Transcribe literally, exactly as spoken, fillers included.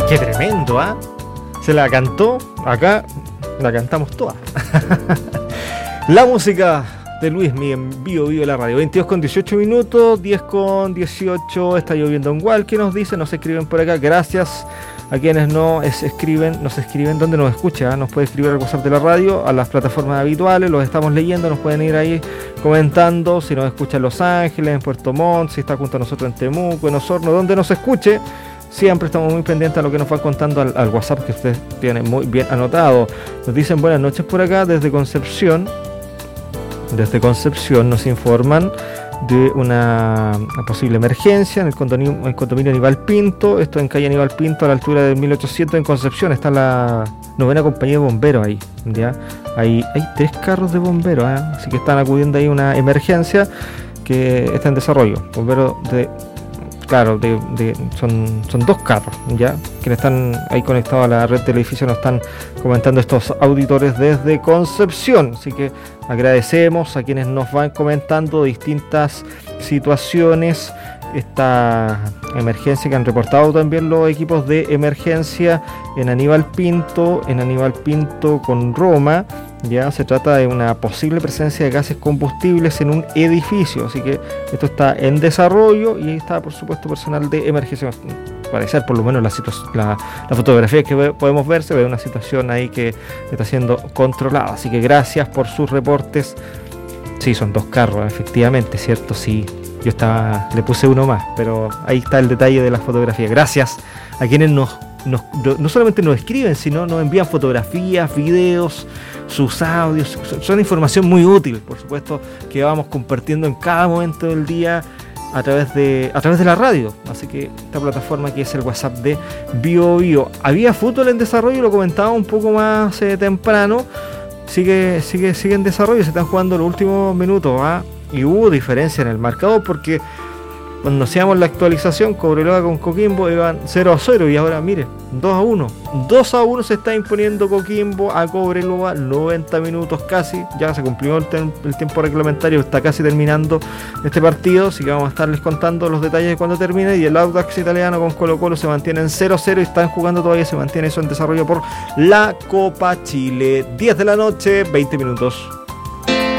Qué tremendo, ¿ah? ¿eh? Se la cantó, acá la cantamos toda. La música de Luismi en Bio Bio la radio. veintidós con dieciocho minutos, diez con dieciocho, está lloviendo en Hualqui, nos dicen, nos escriben por acá. Gracias a quienes no es, escriben, nos escriben, donde nos escucha, ¿eh? Nos puede escribir al WhatsApp de la radio, a las plataformas habituales, los estamos leyendo, nos pueden ir ahí comentando, si nos escucha en Los Ángeles, en Puerto Montt, si está junto a nosotros en Temuco, en Osorno, donde nos escuche. Siempre estamos muy pendientes a lo que nos va contando al, al WhatsApp que ustedes tienen muy bien anotado. Nos dicen buenas noches por acá desde Concepción. Desde Concepción nos informan de una, una posible emergencia en el condominio, el condominio Aníbal Pinto. Esto en calle Aníbal Pinto a la altura de mil ochocientos en Concepción. Está la novena compañía de bomberos ahí. ¿Ya? Hay, hay tres carros de bomberos, ¿eh? Así que están acudiendo ahí a una emergencia que está en desarrollo. Bomberos de... Claro, de, de, son, son dos carros, ¿ya? Quienes están ahí conectados a la red del edificio nos están comentando estos auditores desde Concepción. Así que agradecemos a quienes nos van comentando distintas situaciones. Esta emergencia que han reportado también los equipos de emergencia en Aníbal Pinto, en Aníbal Pinto con Roma. Ya se trata de una posible presencia de gases combustibles en un edificio, así que esto está en desarrollo y ahí está, por supuesto, personal de emergencia. Parecer, por lo menos la, la, la fotografía que ve, podemos ver, se ve una situación ahí que está siendo controlada, así que gracias por sus reportes. Sí, son dos carros, efectivamente, cierto, sí. Yo estaba, le puse uno más, pero ahí está el detalle de la fotografía. Gracias a quienes nos, nos no solamente nos escriben, sino nos envían fotografías, videos, sus audios. Son información muy útil, por supuesto, que vamos compartiendo en cada momento del día a través de a través de la radio. Así que esta plataforma que es el WhatsApp de Bio Bio. Había fútbol en desarrollo, lo comentaba un poco más eh, temprano. Sigue, sigue, sigue en desarrollo, se están jugando los últimos minutos, ¿ah? Y hubo diferencia en el marcador porque cuando hacíamos la actualización, Cobreloa con Coquimbo iban cero a cero y ahora mire, dos a uno. dos a uno se está imponiendo Coquimbo a Cobreloa, noventa minutos casi, ya se cumplió el, tem- el tiempo reglamentario, está casi terminando este partido, así que vamos a estarles contando los detalles de cuando termine. Y el Audax italiano con Colo Colo se mantiene en cero a cero y están jugando todavía, se mantiene eso en desarrollo por la Copa Chile. diez de la noche, veinte minutos.